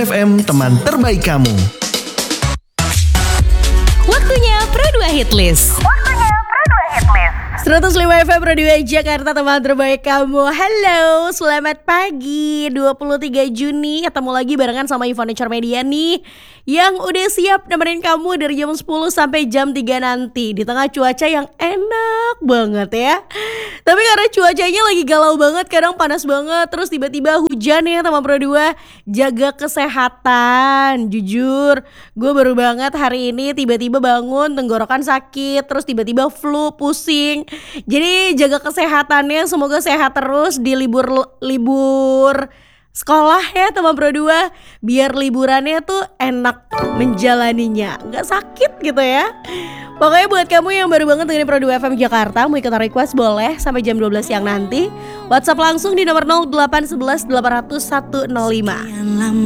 FM, teman terbaik kamu. Waktunya Pro 2 Hitlist. 105 FM Pro 2 Jakarta, teman terbaik kamu. Halo, selamat pagi 23 Juni. Ketemu lagi barengan sama Furniture Media nih, yang udah siap nemenin kamu dari jam 10 sampai jam 3 nanti, di tengah cuaca yang enak banget ya. Tapi karena cuacanya lagi galau banget, kadang panas banget, terus tiba-tiba hujan ya teman Pro 2. Jaga kesehatan. Jujur, gue baru banget hari ini tiba-tiba bangun tenggorokan sakit, terus tiba-tiba flu, pusing. Jadi jaga kesehatannya, semoga sehat terus di libur sekolah ya teman Pro 2. Biar liburannya tuh enak menjalaninya, gak sakit gitu ya. Pokoknya buat kamu yang baru banget dengerin Pro 2 FM Jakarta, mau ikutan request boleh sampai jam 12 siang nanti. WhatsApp langsung di nomor 0811 800 105.